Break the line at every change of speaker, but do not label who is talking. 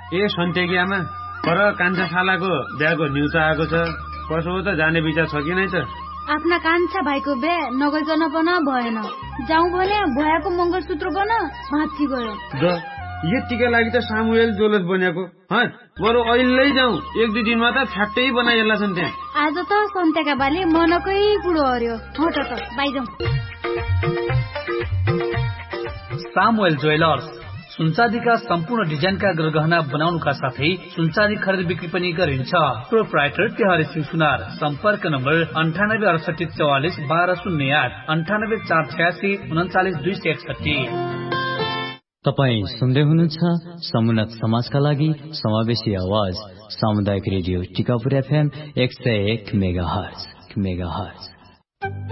ए सन्तेकी आमा, पर कान्छा शालाको बिहाको न्युज आएको छ। कसो हो त, जाने विचार छ कि नै त?
आफ्ना कान्छा भाइको बे नगइकन पनि भएन। जाउँ भने भयाको मंगलसूत्र बन भाँची गयो।
यतिका लागि त सामुएल जोलस बनेको। बरु अहिले जाउँ, 1-2 दिनमा त फ्याक्टै बनाइएला छन् त्यहाँ।
आज त सन्तेका बाले मनकै कुरो हर्यो। हट त बाइ जाउँ।
सामुएल ज्वेलर्स सुनचाँदीका सम्पूर्ण डिजाइनका गरगहना बनाउनुका साथै सुनचाँदी खरिद बिक्री पनि गरिन्छ। प्रोप्राइटर तिहारी सिंह सुनार। सम्पर्क नम्बर 986844 1208 98486 39261।
तपाईँ सुन्दै हुनुहुन्छ समुन्नत समाजका लागि समावेशी आवाज सामुदायिक रेडियो टिकापुर FM 101 मेगाहर्ज।